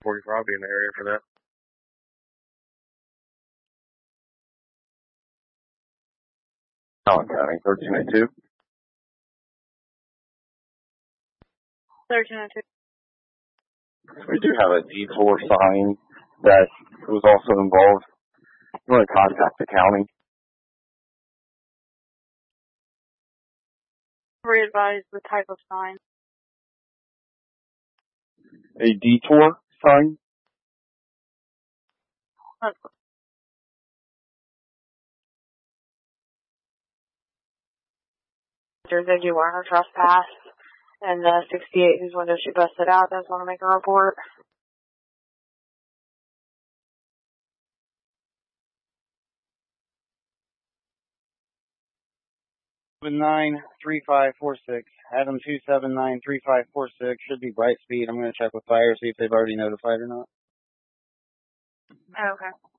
44. I'll be in the area for that. Allen County, 1302. 1302. We do have a detour sign that was also involved. You want to contact the county? Re-advise the type of sign. A detour sign? They do want her trespass, and the 68 whose window she busted out does want to make a report. 279-3546. Adam 279-3546. Should be Bright Speed. I'm going to check with fire, see if they've already notified or not. Okay.